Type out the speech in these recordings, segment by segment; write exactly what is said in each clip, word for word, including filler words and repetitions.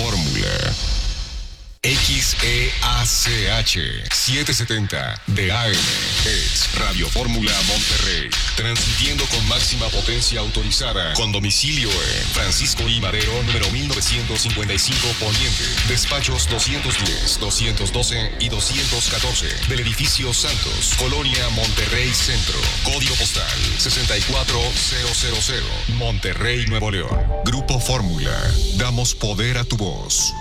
Fórmula. X E A C H setecientos setenta de A M es Radio Fórmula Monterrey, transmitiendo con máxima potencia autorizada, con domicilio en Francisco I. Madero, número mil novecientos cincuenta y cinco Poniente, despachos doscientos diez, doscientos doce y doscientos catorce, del edificio Santos, Colonia Monterrey Centro, código postal sesenta y cuatro mil, Monterrey, Nuevo León. Grupo Fórmula, damos poder a tu voz.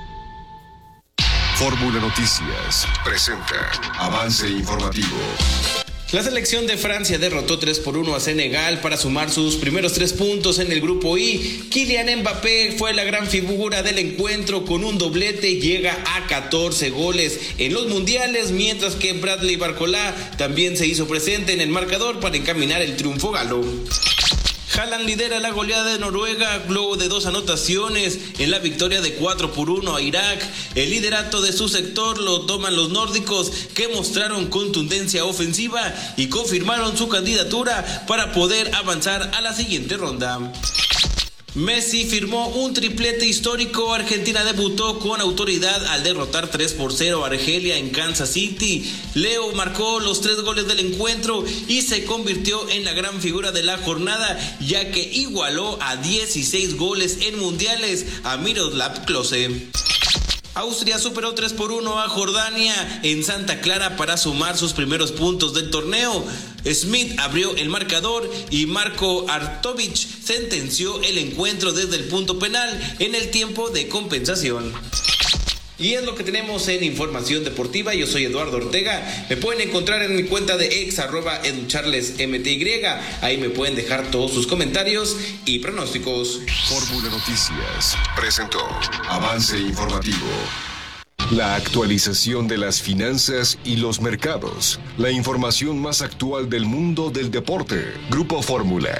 Fórmula Noticias presenta avance informativo. La selección de Francia derrotó tres por uno a Senegal para sumar sus primeros tres puntos en el grupo I. Kylian Mbappé fue la gran figura del encuentro con un doblete y llega a catorce goles en los mundiales, mientras que Bradley Barcola también se hizo presente en el marcador para encaminar el triunfo galo. Haaland lidera la goleada de Noruega luego de dos anotaciones en la victoria de cuatro por uno a Irak. El liderato de su sector lo toman los nórdicos, que mostraron contundencia ofensiva y confirmaron su candidatura para poder avanzar a la siguiente ronda. Messi firmó un triplete histórico. Argentina debutó con autoridad al derrotar tres por cero a Argelia en Kansas City. Leo marcó los tres goles del encuentro y se convirtió en la gran figura de la jornada, ya que igualó a dieciséis goles en mundiales a Miroslav Klose. Austria superó tres por uno a Jordania en Santa Clara para sumar sus primeros puntos del torneo. Smith abrió el marcador y Marko Arnautovic sentenció el encuentro desde el punto penal en el tiempo de compensación. Y es lo que tenemos en Información Deportiva. Yo soy Eduardo Ortega. Me pueden encontrar en mi cuenta de ex, arroba educharlesmty. Ahí me pueden dejar todos sus comentarios y pronósticos. Fórmula Noticias presentó avance informativo. La actualización de las finanzas y los mercados. La información más actual del mundo del deporte. Grupo Fórmula.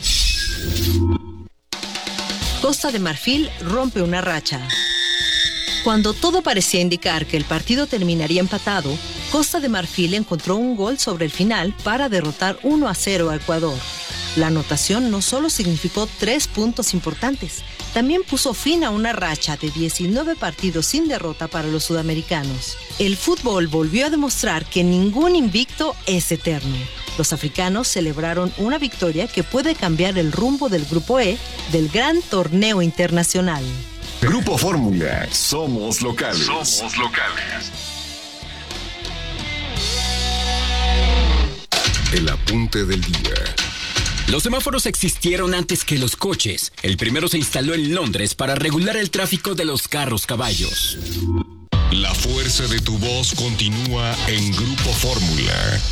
Costa de Marfil rompe una racha. Cuando todo parecía indicar que el partido terminaría empatado, Costa de Marfil encontró un gol sobre el final para derrotar uno a cero a Ecuador. La anotación no solo significó tres puntos importantes, también puso fin a una racha de diecinueve partidos sin derrota para los sudamericanos. El fútbol volvió a demostrar que ningún invicto es eterno. Los africanos celebraron una victoria que puede cambiar el rumbo del Grupo E del gran torneo internacional. Grupo Fórmula, somos locales. Somos locales. El apunte del día. Los semáforos existieron antes que los coches. El primero se instaló en Londres para regular el tráfico de los carros caballos. La fuerza de tu voz continúa en Grupo Fórmula.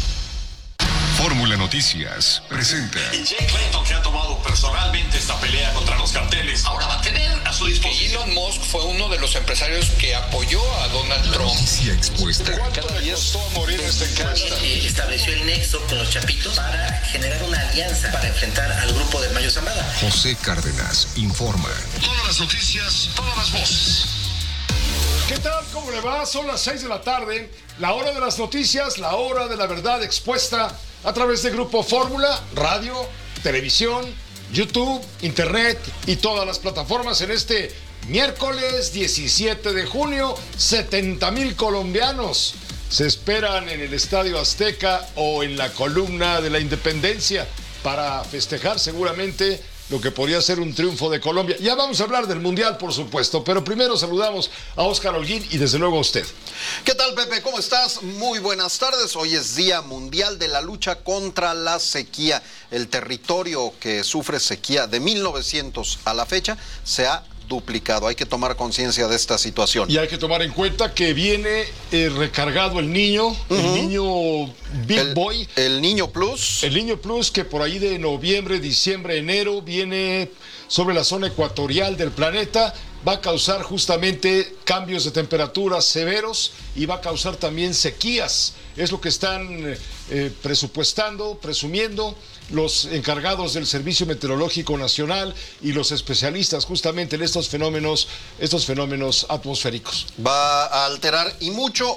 Fórmula Noticias presenta. Y Jay Clayton, que ha tomado personalmente esta pelea contra los carteles, ahora va a tener a su disposición. Elon Musk fue uno de los empresarios que apoyó a Donald La Trump. noticia expuesta. ¿Cuánto le costó a morir esta encuesta? Eh, estableció el nexo con los chapitos para generar una alianza para enfrentar al grupo de Mayo Zambada. José Cárdenas informa. Todas las noticias, todas las voces. ¿Qué tal? ¿Cómo le va? Son las seis de la tarde, la hora de las noticias, la hora de la verdad expuesta a través de Grupo Fórmula, radio, televisión, YouTube, internet y todas las plataformas en este miércoles diecisiete de junio. setenta mil colombianos se esperan en el Estadio Azteca o en la Columna de la Independencia para festejar seguramente lo que podría ser un triunfo de Colombia. Ya vamos a hablar del Mundial, por supuesto, pero primero saludamos a Óscar Holguín y desde luego a usted. ¿Qué tal, Pepe? ¿Cómo estás? Muy buenas tardes. Hoy es Día Mundial de la Lucha contra la Sequía. El territorio que sufre sequía de mil novecientos a la fecha se ha duplicado. Hay que tomar conciencia de esta situación. Y hay que tomar en cuenta que viene eh, recargado el niño, uh-huh. el niño Big el, Boy. El Niño Plus. El Niño Plus, que por ahí de noviembre, diciembre, enero viene sobre la zona ecuatorial del planeta. Va a causar justamente cambios de temperatura severos y va a causar también sequías. Es lo que están eh, presupuestando, presumiendo los encargados del Servicio Meteorológico Nacional y los especialistas justamente en estos fenómenos, estos fenómenos atmosféricos. Va a alterar y mucho